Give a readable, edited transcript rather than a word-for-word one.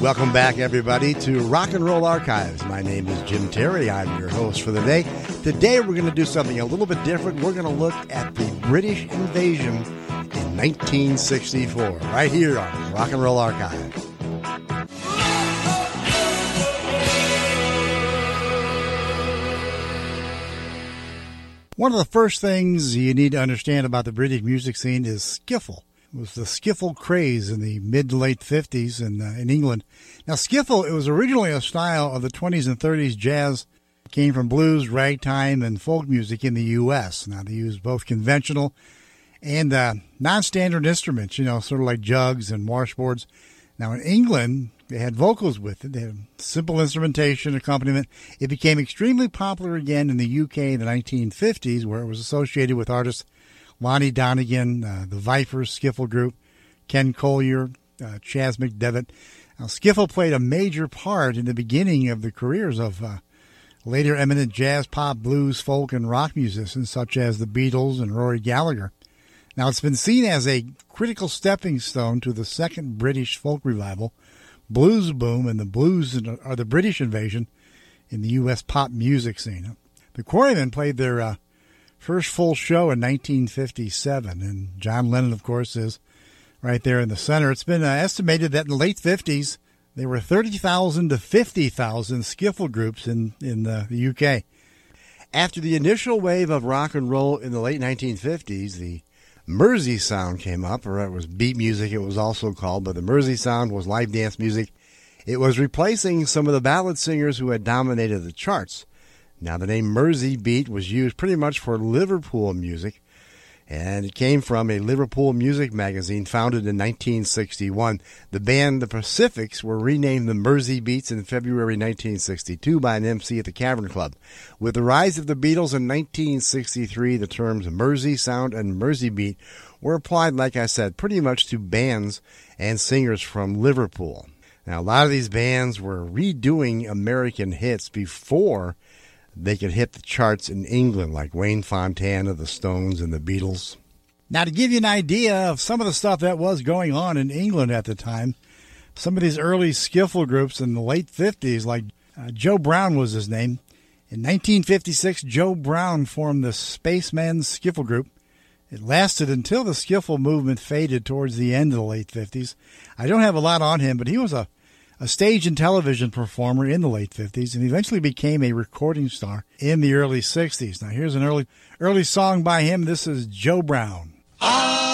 Welcome back, everybody, to Rock and Roll Archives. My name is Jim Terry. I'm your host for the day. Today, we're going to do something a little bit different. We're going to look at the British invasion in 1964, right here on Rock and Roll Archives. One of the first things you need to understand about the British music scene is skiffle. It was the skiffle craze in the mid to late 50s in England. Now, skiffle, it was originally a style of the 20s and 30s jazz. It came from blues, ragtime, and folk music in the U.S. Now, they used both conventional and non-standard instruments, sort of like jugs and washboards. Now, in England, they had vocals with it. They had simple instrumentation, accompaniment. It became extremely popular again in the UK in the 1950s, where it was associated with artists Lonnie Donegan, the Vipers Skiffle Group, Ken Collier, Chas McDevitt. Now, skiffle played a major part in the beginning of the careers of later eminent jazz, pop, blues, folk, and rock musicians such as the Beatles and Rory Gallagher. Now, it's been seen as a critical stepping stone to the second British folk revival, blues boom, and the blues or the British invasion in the U.S. pop music scene. The Quarrymen played their first full show in 1957, and John Lennon, of course, is right there in the center. It's been estimated that in the late 50s, there were 30,000 to 50,000 skiffle groups in the UK. After the initial wave of rock and roll in the late 1950s, the Mersey sound came up, or it was beat music, it was also called, but the Mersey sound was live dance music. It was replacing some of the ballad singers who had dominated the charts. Now, the name Mersey beat was used pretty much for Liverpool music, and it came from a Liverpool music magazine founded in 1961. The band The Pacifics were renamed the Mersey Beats in February 1962 by an MC at the Cavern Club. With the rise of the Beatles in 1963, the terms Mersey Sound and Mersey Beat were applied, like I said, pretty much to bands and singers from Liverpool. Now, a lot of these bands were redoing American hits before they could hit the charts in England, like Wayne Fontana, the Stones, and the Beatles. Now, to give you an idea of some of the stuff that was going on in England at the time, some of these early skiffle groups in the late 50s, like Joe Brown was his name. In 1956, Joe Brown formed the Spacemen Skiffle Group. It lasted until the skiffle movement faded towards the end of the late 50s. I don't have a lot on him, but he was a stage and television performer in the late 50s, and eventually became a recording star in the early 60s. Now, here's an early song by him. This is Joe Brown.